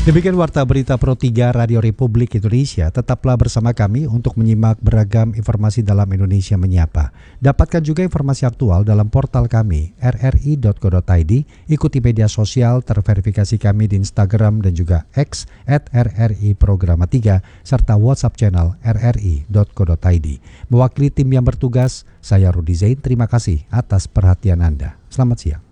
Demikian Warta Berita Pro 3 Radio Republik Indonesia. Tetaplah bersama kami untuk menyimak beragam informasi dalam Indonesia Menyapa. Dapatkan juga informasi aktual dalam portal kami rri.co.id. Ikuti media sosial terverifikasi kami di Instagram dan juga X @RRI_Programa3 serta WhatsApp channel rri.co.id. Mewakili tim yang bertugas, saya Rudi Zain. Terima kasih atas perhatian Anda. Selamat siang.